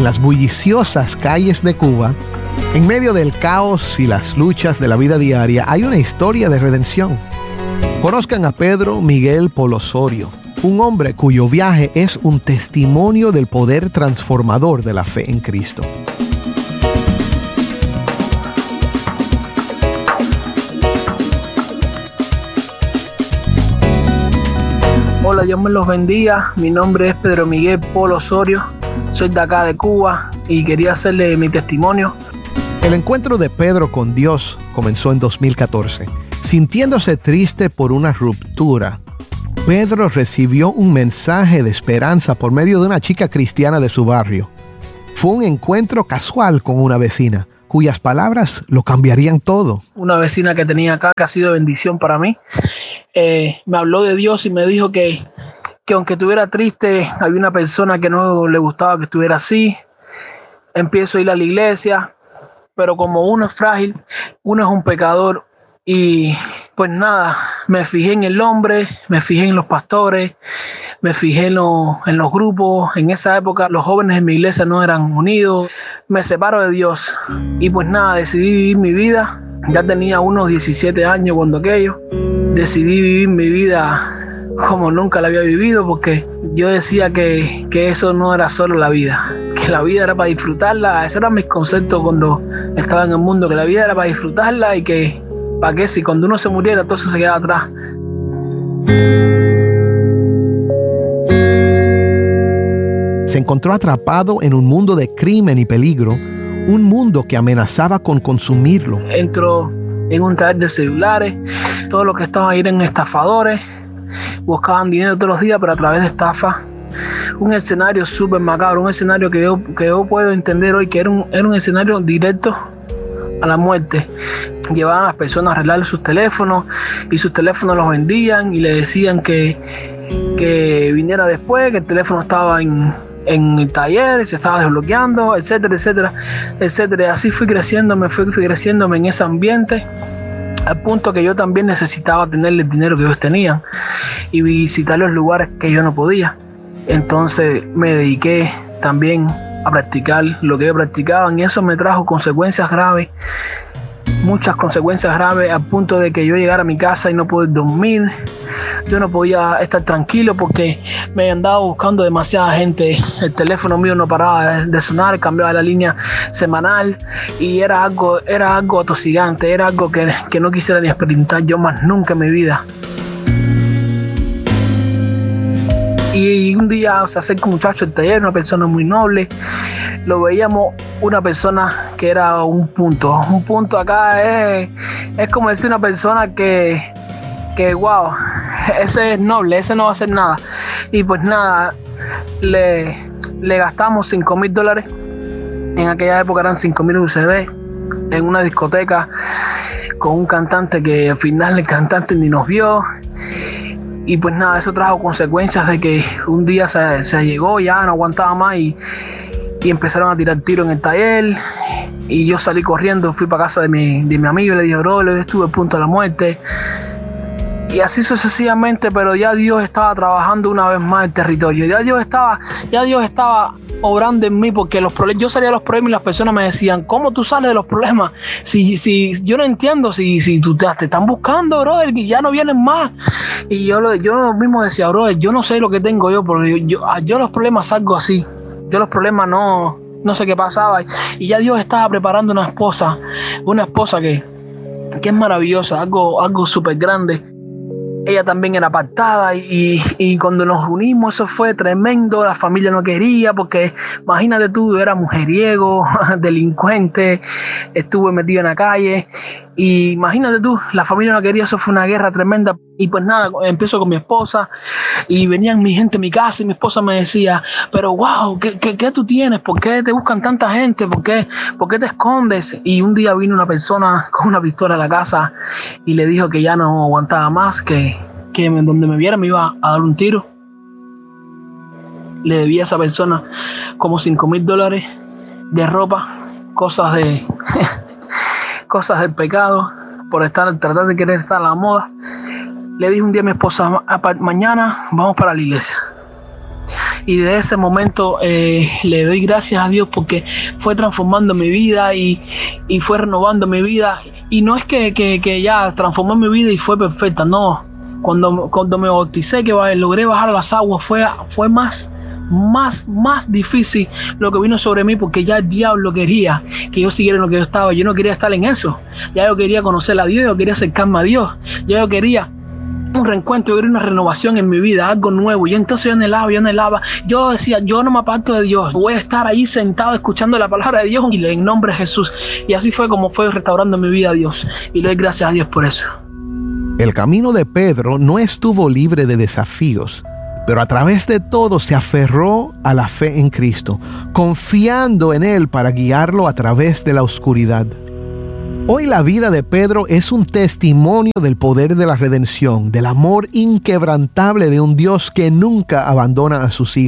en las bulliciosas calles de Cuba, en medio del caos y las luchas de la vida diaria, hay una historia de redención. Conozcan a Pedro Miguel Polo Osorio, un hombre cuyo viaje es un testimonio del poder transformador de la fe en Cristo. Hola, Dios me los bendiga. Mi nombre es Pedro Miguel Polo Osorio. Soy de acá de Cuba y quería hacerle mi testimonio. El encuentro de Pedro con Dios comenzó en 2014. Sintiéndose triste por una ruptura, Pedro recibió un mensaje de esperanza por medio de una chica cristiana de su barrio. Fue un encuentro casual con una vecina, cuyas palabras lo cambiarían todo. Una vecina que tenía acá, que ha sido bendición para mí, me habló de Dios y me dijo que aunque estuviera triste, había una persona que no le gustaba que estuviera así. Empiezo a ir a la iglesia, pero como uno es frágil, uno es un pecador, y pues nada, me fijé en el hombre, me fijé en los pastores, me fijé en los grupos. En esa época los jóvenes en mi iglesia no eran unidos. Me separo de Dios y pues nada, decidí vivir mi vida. Ya tenía unos 17 años cuando aquello. Decidí vivir mi vida como nunca la había vivido, porque yo decía que eso no era solo la vida, que la vida era para disfrutarla. Esos eran mis conceptos cuando estaba en el mundo, que la vida era para disfrutarla y que para que si cuando uno se muriera todo eso se quedaba atrás. Se encontró atrapado en un mundo de crimen y peligro, un mundo que amenazaba con consumirlo. Entró en un taller de celulares, todos los que estaban ahí eran estafadores, buscaban dinero todos los días, pero a través de estafas. Un escenario súper macabro, un escenario que yo puedo entender hoy que era un escenario directo a la muerte. Llevaban a las personas a arreglarle sus teléfonos y sus teléfonos los vendían y le decían que viniera después, que el teléfono estaba en el taller, se estaba desbloqueando, etcétera, etcétera, etcétera. Y así fui creciéndome en ese ambiente, al punto que yo también necesitaba tener el dinero que ellos tenían y visitar los lugares que yo no podía. Entonces me dediqué también a practicar lo que ellos practicaban, y eso me trajo consecuencias graves, muchas consecuencias graves, al punto de que yo llegara a mi casa y no poder dormir. Yo no podía estar tranquilo porque me andaba buscando demasiada gente. El teléfono mío no paraba de sonar, cambiaba la línea semanal y era algo atosigante, era algo que no quisiera ni experimentar yo más nunca en mi vida. Y un día se acerca un muchacho al taller, una persona muy noble. Lo veíamos una persona que era un punto. Un punto acá es como decir una persona que wow, ese es noble, ese no va a hacer nada. Y pues nada, le gastamos $5,000. En aquella época eran 5,000 USD en una discoteca con un cantante que al final el cantante ni nos vio. Y pues nada, eso trajo consecuencias de que un día se llegó, ya no aguantaba más y empezaron a tirar tiro en el taller. Y yo salí corriendo, fui para casa de mi amigo y le dije, bro, estuve a punto de la muerte. Y así sucesivamente, pero ya Dios estaba trabajando una vez más el territorio. Ya Dios estaba obrando en mí, porque yo salía de los problemas y las personas me decían, ¿cómo tú sales de los problemas? Si yo no entiendo, si tú te están buscando, brother, y ya no vienen más. Y yo mismo decía, brother, yo no sé lo que tengo yo, porque yo los problemas salgo así. Yo los problemas no sé qué pasaba. Y ya Dios estaba preparando una esposa que es maravillosa, algo súper grande. Ella también era apartada y cuando nos unimos eso fue tremendo. La familia no quería porque imagínate tú, yo era mujeriego, delincuente, estuve metido en la calle y imagínate tú, la familia no quería. Eso fue una guerra tremenda. Y pues nada, empiezo con mi esposa y venían mi gente a mi casa y mi esposa me decía, pero wow, ¿qué tú tienes? ¿Por qué te buscan tanta gente? ¿Por qué te escondes? Y un día vino una persona con una pistola a la casa y le dijo que ya no aguantaba más, que donde me viera me iba a dar un tiro. Le debía a esa persona como $5,000 de ropa, cosas del pecado, por tratar de querer estar a la moda. Le dije un día a mi esposa, mañana vamos para la iglesia. Y de ese momento le doy gracias a Dios porque fue transformando mi vida y fue renovando mi vida. Y no es que ya transformó mi vida y fue perfecta, no. Cuando me bauticé, que logré bajar las aguas, fue más difícil lo que vino sobre mí, porque ya el diablo quería que yo siguiera en lo que yo estaba. Yo no quería estar en eso. Ya yo quería conocer a Dios, yo quería acercarme a Dios. Ya yo quería un reencuentro, yo quería una renovación en mi vida, algo nuevo. Y entonces yo anhelaba. Yo decía, yo no me aparto de Dios. Voy a estar ahí sentado escuchando la palabra de Dios y en nombre de Jesús. Y así fue como fue restaurando mi vida a Dios. Y le doy gracias a Dios por eso. El camino de Pedro no estuvo libre de desafíos, pero a través de todo se aferró a la fe en Cristo, confiando en Él para guiarlo a través de la oscuridad. Hoy la vida de Pedro es un testimonio del poder de la redención, del amor inquebrantable de un Dios que nunca abandona a sus hijos.